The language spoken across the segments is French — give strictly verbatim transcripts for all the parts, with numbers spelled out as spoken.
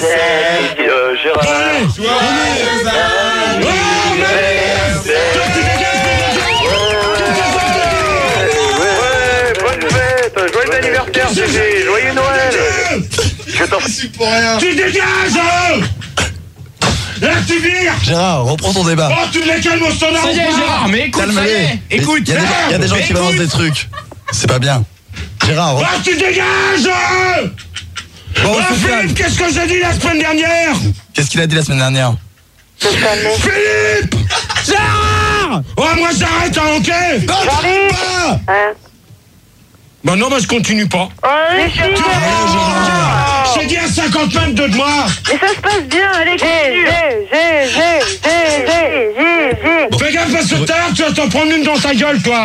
Euh, Gérard. Allez, bonne fête, joyeux anniversaire, Gégé, joyeux Noël. Je t'en prie pour rien. Tu dégages. Là, tu vires. Gérard, reprends ton débat. Oh, tu me les calmes au standard. Ça y est, Gérard, mais écoute, ça y est. Écoute, il y a des, il y a des gens qui balancent des trucs. C'est pas bien. Gérard, oh, tu dégages. Bon, oh, Philippe, qu'est-ce que j'ai dit la semaine dernière? Qu'est-ce qu'il a dit la semaine dernière? Philippe. Gérard. Oh, moi j'arrête, hein, ok. J'arrive. Hein? Bah non, bah je continue pas. Oh, mais tu vois, j'ai dit à cinquante mètres de moi. Mais ça se passe bien, allez, continue. J'ai, j'ai, j'ai, j'ai, j'ai, j'ai, j'ai. Fais gaffe parce que tout à l'heure tu vas t'en prendre une dans ta gueule, toi.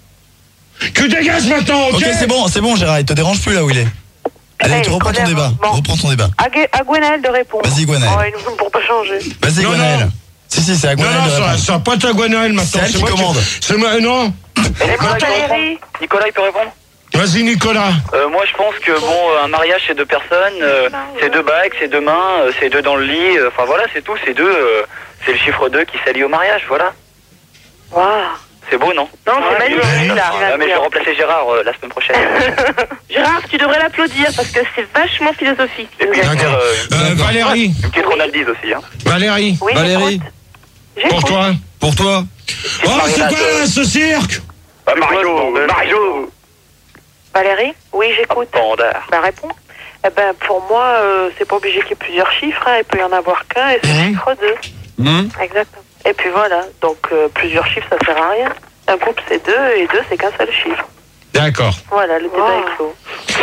Tu dégages maintenant, ok? Ok, c'est bon, c'est bon, Gérard, il te dérange plus là où il est. Allez, tu reprends ton débat. Reprends ton débat. À Gwenaël de répondre. Vas-y, Gwenaël. Oh, il nous pour pas changer. Vas-y, Gwenaël. Si, si, c'est à Gwenaël. Non, de non, répondre. ça va pas être à Gwenaël maintenant. C'est elle qui commande. C'est moi, non. Valérie. Nicolas, il peut répondre? Vas-y, Nicolas. Euh, moi, je pense que bon, un mariage, c'est deux personnes, euh, c'est deux bagues, c'est deux mains, euh, c'est deux dans le lit. Enfin euh, voilà, c'est tout. C'est deux. Euh, c'est le chiffre deux qui s'allie au mariage. Voilà. Waouh. C'est beau, non? Non, c'est magnifique là. Ah, mais je vais remplacer Gérard euh, la semaine prochaine. Gérard, tu devrais l'applaudir parce que c'est vachement philosophique. Et puis, une, euh, euh, Valérie. Une petite Ronaldise aussi. Hein. Valérie. Oui, Valérie. Pour toi. Pour toi. Oh, c'est quoi là, ce cirque? Bah, Mario, Mario. Valérie? Oui, j'écoute. Bah, réponds. Eh ben, pour moi, euh, c'est pas obligé qu'il y ait plusieurs chiffres. Hein. Il peut y en avoir qu'un et c'est le chiffre deux. Mmh. Exactement. Et puis voilà. Donc, euh, plusieurs chiffres, ça sert à rien. Un couple, c'est deux et deux, c'est qu'un seul chiffre. D'accord. Voilà, le débat est clos.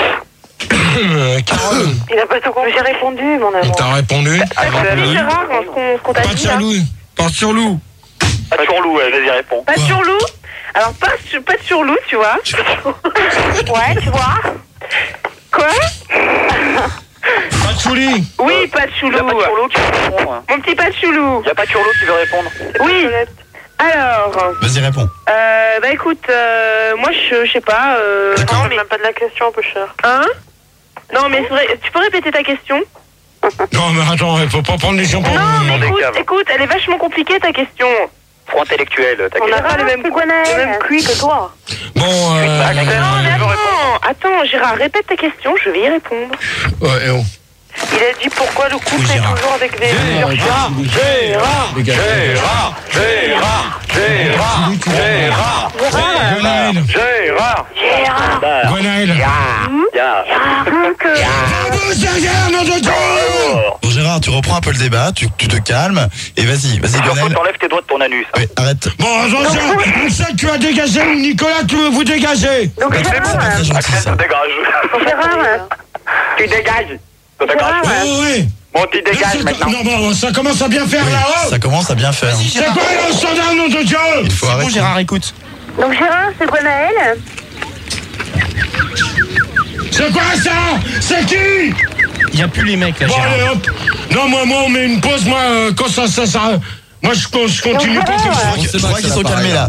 Euh, Carole. Il a pas tout compris. J'ai répondu, mon amour. T'as répondu? Ah, c'est Gérard, ce qu'on t'a Pas de dit, là. sur loup. Pas sur loup. Pas de surloup, vas-y, réponds. Pas de surloup. Alors, pas, sur- pas de surloup, tu vois. Ouais, tu vois. Quoi? Pas de chouli. Oui, pas de choulou. Il n'y a pas de surloup qui veut répondre. Mon petit pas de choulou. Il n'y a pas de surloup qui veut répondre. Oui. Alors, Vas-y, réponds. euh, bah écoute, euh, moi je je sais pas. Euh, D'accord. non, mais même pas de la question, un peu cher. Hein? Non, mais c'est vrai, tu peux répéter ta question? Non, mais attends, il faut pas prendre les gens pour Non, nous. mais des écoute, caves. écoute, elle est vachement compliquée ta question. Trop intellectuel, ta On n'a question. pas le même, le même cuit que toi. Bon, euh... Non, mais attends, attends, Gérard, répète ta question, je vais y répondre. Ouais, eh oh. Il a dit pourquoi le couple Oui, est Gérard. toujours avec des... Gérard, Gérard, Gérard, Gérard, Gérard, Gérard, Gwenaël. Gérard, Gérard. Gwenaël. Arrête. Bravo, Gérard, nom de Dieu. Bon, Gérard, tu reprends un peu le débat, tu, tu te calmes, et vas-y, vas-y, Surtout, Gwenaël. t'enlèves tes doigts de ton anus. Oui, arrête. Bon, attention, Axel, tu as dégagé, ou Nicolas, tu veux vous dégager? Donc C'est pas Gérard, très gentil, Axel, ça. te dégage. Gérard, Tu dégages. Te Gérard, dégages. Oh, oui. Bon, tu dégages Ça- maintenant. Non, bon, ça commence à bien faire Oui, là-haut. ça commence à bien faire. C'est quoi le standard, nom de Dieu? Il faut Bon, arrêter. Gérard, écoute. donc Gérard, c'est Gwenaël. C'est quoi ça? C'est qui? Il n'y a plus les mecs là, Bon, Gérard. allez, hop. Non, moi, moi, on met une pause, moi, euh, quand ça, ça, ça... Moi, je, je continue pas comme ça. Je crois qu'ils sont calmés là.